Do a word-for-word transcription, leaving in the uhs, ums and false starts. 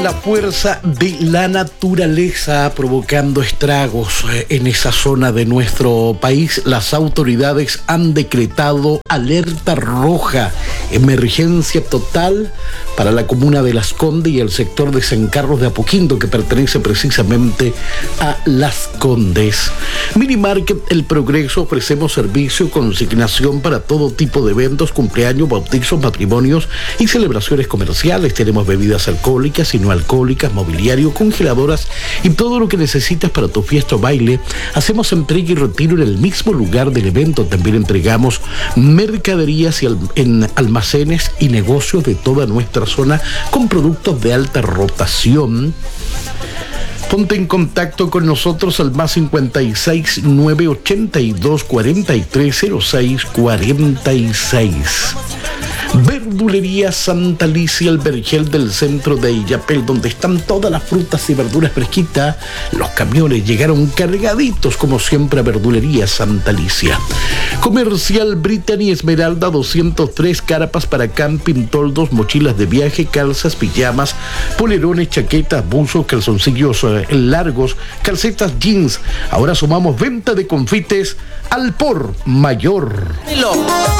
La fuerza de la naturaleza provocando estragos en esa zona de nuestro país. Las autoridades han decretado alerta roja, emergencia total para la comuna de Las Condes y el sector de San Carlos de Apoquindo, que pertenece precisamente a Las Condes. Minimarket El Progreso, ofrecemos servicio, consignación para todo tipo de eventos, cumpleaños, bautizos, matrimonios y celebraciones comerciales. Tenemos bebidas alcohólicas y no alcohólicas, mobiliario, congeladoras y todo lo que necesitas para tu fiesta o baile. Hacemos entrega y retiro en el mismo lugar del evento. También entregamos mercaderías y al, en almacenes y negocios de toda nuestra zona con productos de alta rotación. Ponte en contacto con nosotros al más cincuenta y seis, nueve ochenta y dos, cuarenta y tres cero seis cuarenta y seis. Verdulería Santa Alicia, el vergel del centro de Illapel, donde están todas las frutas y verduras fresquitas. Los camiones llegaron cargaditos, como siempre, a Verdulería Santa Alicia. Comercial Brittany Esmeralda doscientos tres, carpas para camping, toldos, mochilas de viaje, calzas, pijamas, polerones, chaquetas, buzos, calzoncillos eh, largos, calcetas jeans. Ahora sumamos venta de confites al por mayor.